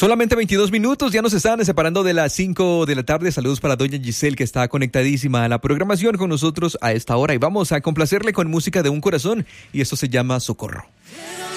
Solamente 22 minutos, ya nos están separando de las 5 de la tarde. Saludos para doña Giselle, que está conectadísima a la programación con nosotros a esta hora. Y vamos a complacerle con música de un corazón, y esto se llama Socorro. Quiero